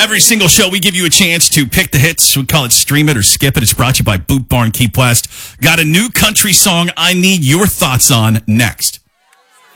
Every single show, we give you a chance to pick the hits. We call it Stream It or Skip It. It's brought to you by Boot Barn Keep West. Got a new country song I need your thoughts on next.